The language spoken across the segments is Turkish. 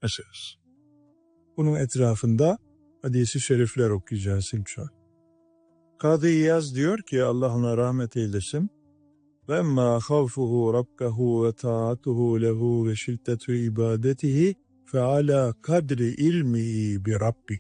meselesi. Bunun etrafında hadis-i şerifler okuyacağız inşallah. Kadı İyaz diyor ki Allah ona rahmet eylesin. Ve emmâ havfuhu rabkahu ve taatuhu lehu ve şiddetu ibadetihi fe ala kadri ilmihi bi rabbi.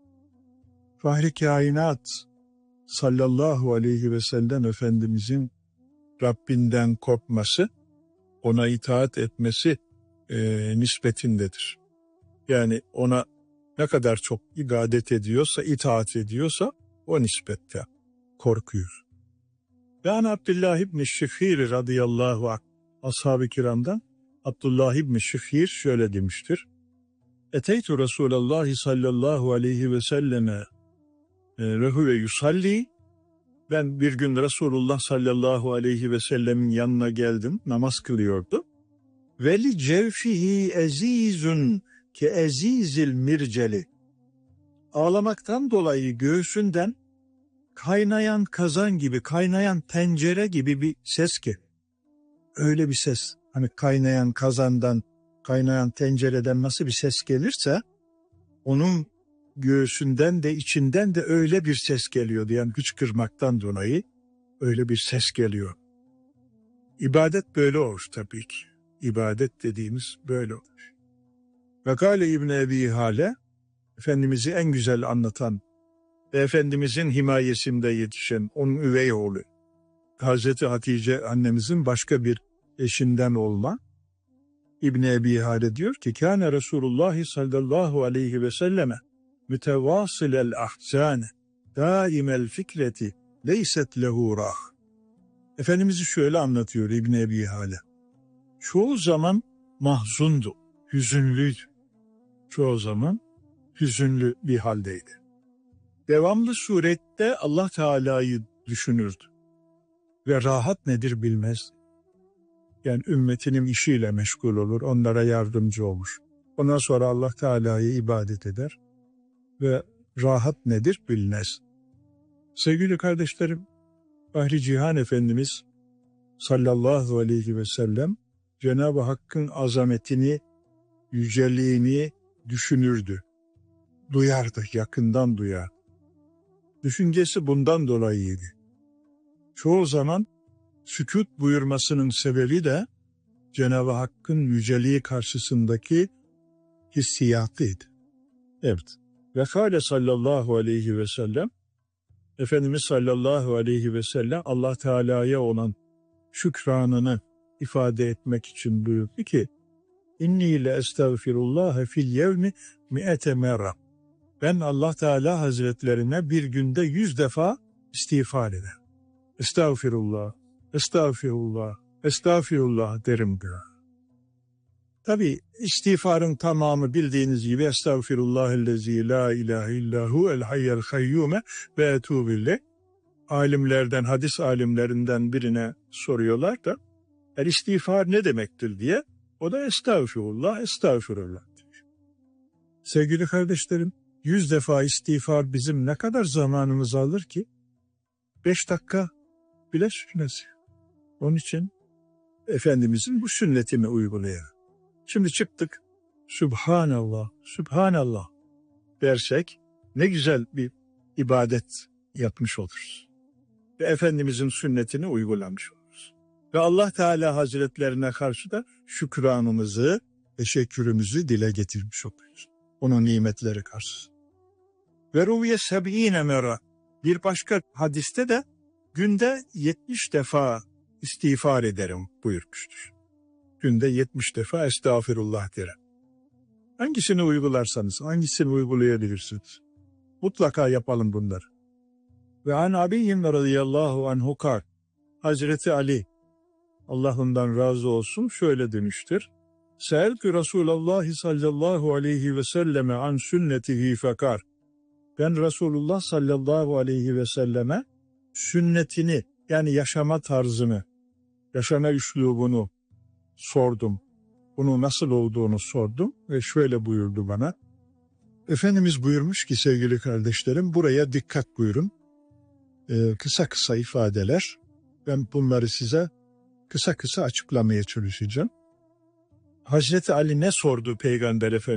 Fahri kainat sallallahu aleyhi ve sellem Efendimizin Rabbinden korkması, ona itaat etmesi nispetindedir. Yani ona ne kadar çok ibadet ediyorsa, itaat ediyorsa o nispette korkuyor. Ve an Abdullah İbni Şihir radıyallahu anh, ashab-ı kiramdan Abdullah İbni Şihir şöyle demiştir. Eteytu Resulallah sallallahu aleyhi ve selleme ve yusalli. Ben bir gün Resulullah sallallahu aleyhi ve sellemin yanına geldim, namaz kılıyordu. Veli cevfihi ezizun ki ezizil mirceli. Ağlamaktan dolayı göğsünden kaynayan kazan gibi, kaynayan tencere gibi bir ses ki. Öyle bir ses, hani kaynayan kazandan, kaynayan tencereden nasıl bir ses gelirse, onun göğsünden de içinden de öyle bir ses geliyordu. Yani hıçkırmaktan dolayı öyle bir ses geliyor. İbadet böyle olur tabii ki. İbadet dediğimiz böyle olur. Ve Gale İbni Ebi Hale, Efendimiz'i en güzel anlatan ve Efendimiz'in himayesinde yetişen onun üvey oğlu, Hazreti Hatice annemizin başka bir eşinden olma, İbni Ebi Hale diyor ki, Kâne Resulullah sallallahu aleyhi ve selleme mütevâsilel ahzâne dâimel fikreti leyset lehu râh. Efendimiz'i şöyle anlatıyor İbni Ebi Hale. Çoğu zaman mahzundu, hüzünlüydü. Çoğu zaman hüzünlü bir haldeydi. Devamlı surette Allah Teala'yı düşünürdü. Ve rahat nedir bilmez. Yani ümmetinin işiyle meşgul olur, onlara yardımcı olur. Ondan sonra Allah Teala'yı ibadet eder ve rahat nedir bilmez. Sevgili kardeşlerim, Fahri Cihan Efendimiz sallallahu aleyhi ve sellem Cenab-ı Hakk'ın azametini, yüceliğini düşünürdü. Duyardı, yakından duyar. Düşüncesi bundan dolayıydı. Çoğu zaman sükût buyurmasının sebebi de Cenab-ı Hakk'ın yüceliği karşısındaki hissiyatıydı. Evet. Ve kâle sallallahu aleyhi ve sellem, Efendimiz sallallahu aleyhi ve sellem Allah Teala'ya olan şükranını ifade etmek için buyurdu ki, İnni le estağfirullah fil yevmi mi'ete merra. Ben Allah Teala Hazretlerine bir günde 100 defa istiğfar ederim. Estağfirullah, estağfirullah, estağfirullah derim diyor. Tabi istiğfarın tamamı bildiğiniz gibi estağfirullahellezî la ilahe illahu el hayyel kayyume ve etûbü ileyh. Alimlerden, hadis alimlerinden birine soruyorlar da istiğfar ne demektir diye. O da estağfirullah, estağfirullah diyor. Sevgili kardeşlerim, 100 defa istiğfar bizim ne kadar zamanımızı alır ki? 5 dakika bile sürmez. Onun için Efendimizin bu sünnetini uygulayalım. Şimdi çıktık, Sübhanallah, Sübhanallah dersek ne güzel bir ibadet yapmış oluruz. Ve Efendimizin sünnetini uygulamış oluruz. Ve Allah Teala Hazretlerine karşı da şükranımızı, teşekkürümüzü dile getirmiş oluruz. Onun nimetleri karşısında. Ve ruviye seb'ine mera. Bir başka hadiste de günde 70 defa istiğfar ederim buyurmuştur. Günde 70 defa estağfirullah derim. Hangisini uygularsanız, hangisini uygulayabilirsiniz? Mutlaka yapalım bunları. Ve an Ali'in radıyallahu anhu kâr. Hazreti Ali, Allah ondan razı olsun, şöyle demiştir. Seeltü Resulallah sallallahu aleyhi ve selleme an sünnetihi fekar. Ben Resulullah sallallahu aleyhi ve selleme sünnetini, yani yaşama tarzını, yaşama üslubunu sordum. Bunun nasıl olduğunu sordum ve şöyle buyurdu bana. Efendimiz buyurmuş ki sevgili kardeşlerim, buraya dikkat buyurun. Kısa kısa ifadeler. Ben bunları size kısa kısa açıklamaya çalışacağım. Hazreti Ali ne sordu Peygamber Efendimiz?